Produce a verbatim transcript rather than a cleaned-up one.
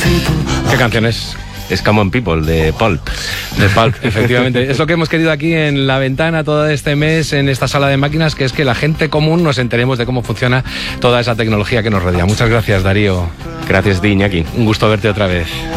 ¿Qué canción es? Es Common People, de Pulp. De Pulp, efectivamente. Es lo que hemos querido aquí en La Ventana todo este mes, en esta sala de máquinas, que es que la gente común nos enteremos de cómo funciona toda esa tecnología que nos rodea. Muchas gracias, Darío. Gracias, Di, Iñaki. Un gusto verte otra vez.